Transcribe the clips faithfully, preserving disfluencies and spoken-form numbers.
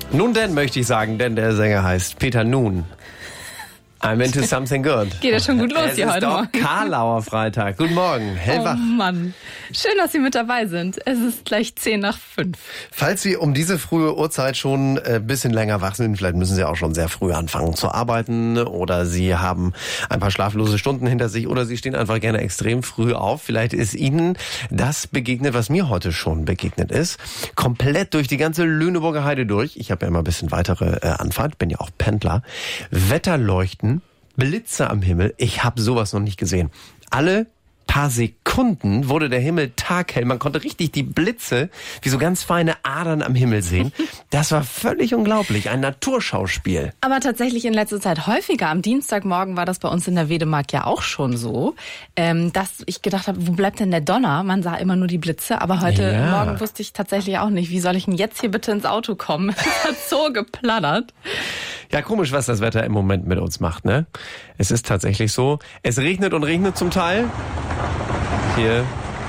Nun denn, möchte ich sagen, denn der Sänger heißt Peter Nun. I'm into something good. Geht ja schon gut los es hier ist heute doch Morgen. Karlauer Freitag. Guten Morgen, hellwach. Oh Mann, schön, dass Sie mit dabei sind. Es ist gleich zehn nach fünf. Falls Sie um diese frühe Uhrzeit schon ein bisschen länger wach sind, vielleicht müssen Sie auch schon sehr früh anfangen zu arbeiten oder Sie haben ein paar schlaflose Stunden hinter sich oder Sie stehen einfach gerne extrem früh auf. Vielleicht ist Ihnen das begegnet, was mir heute schon begegnet ist. Komplett durch die ganze Lüneburger Heide durch. Ich habe ja immer ein bisschen weitere äh, Anfahrt, bin ja auch Pendler. Wetterleuchten. Blitze am Himmel, ich habe sowas noch nicht gesehen. Alle paar Sekunden wurde der Himmel taghell. Man konnte richtig die Blitze wie so ganz feine Adern am Himmel sehen. Das war völlig unglaublich, ein Naturschauspiel. Aber tatsächlich in letzter Zeit häufiger. Am Dienstagmorgen war das bei uns in der Wedemark ja auch schon so, ähm, dass ich gedacht habe, wo bleibt denn der Donner? Man sah immer nur die Blitze, aber heute Ja. Morgen wusste ich tatsächlich auch nicht, wie soll ich denn jetzt hier bitte ins Auto kommen? Es hat so geplattert. Ja, komisch, was das Wetter im Moment mit uns macht, ne? Es ist tatsächlich so, es regnet und regnet zum Teil. Hier.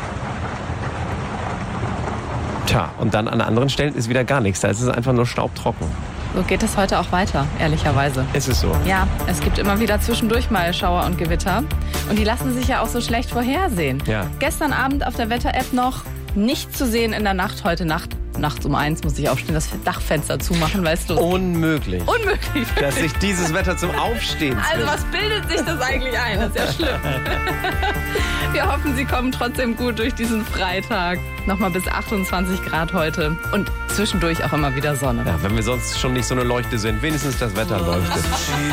Tja, und dann an anderen Stellen ist wieder gar nichts. Da ist es einfach nur staubtrocken. So geht es heute auch weiter, ehrlicherweise. Ist es so? Ja, es gibt immer wieder zwischendurch mal Schauer und Gewitter. Und die lassen sich ja auch so schlecht vorhersehen. Ja. Gestern Abend auf der Wetter-App noch nicht zu sehen in der Nacht. Heute Nacht, nachts um eins muss ich aufstehen, das Dachfenster zumachen, weißt du. Unmöglich. Unmöglich. Dass sich dieses Wetter zum Aufstehen Also zwingt. was bildet sich das eigentlich ein? Das ist ja schlimm. Wir hoffen, Sie kommen trotzdem gut durch diesen Freitag. Nochmal bis achtundzwanzig Grad heute. Und zwischendurch auch immer wieder Sonne. Ja, wenn wir sonst schon nicht so eine Leuchte sind, wenigstens das Wetter leuchtet.